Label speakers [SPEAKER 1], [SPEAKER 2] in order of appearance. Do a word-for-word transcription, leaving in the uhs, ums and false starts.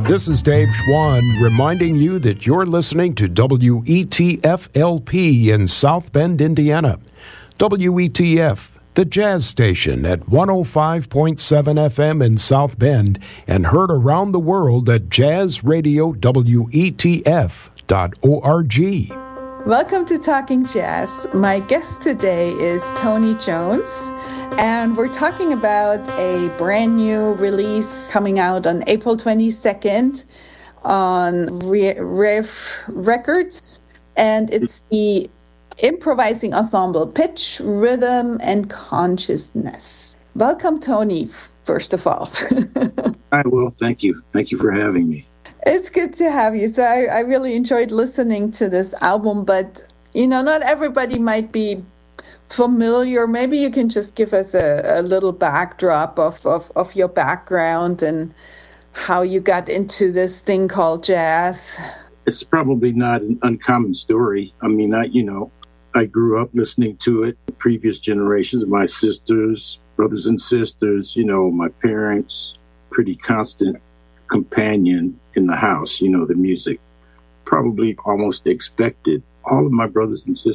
[SPEAKER 1] This is Dave Schwann reminding you that you're listening to W E T F L P in South Bend, Indiana. W E T F, the jazz station at one oh five point seven F M in South Bend and heard around the world at jazz radio w e t f dot org.
[SPEAKER 2] Welcome to Talking Jazz. My guest today is Tony Jones, and we're talking about a brand new release coming out on April twenty-second on Re- Rev Records, and it's the improvising ensemble Pitch, Rhythm, and Consciousness. Welcome, Tony, first of all.
[SPEAKER 3] Hi, Will. Thank you. Thank you for having me.
[SPEAKER 2] It's good to have you. So I, I really enjoyed listening to this album, but, you know, not everybody might be familiar. Maybe you can just give us a, a little backdrop of, of, of your background and how you got into this thing called jazz.
[SPEAKER 3] It's probably not an uncommon story. I mean, I, you know, I grew up listening to it. Previous generations, my sisters, brothers and sisters, you know, my parents, pretty constant companion in the house, you know, the music. Probably almost expected. All of my brothers and sisters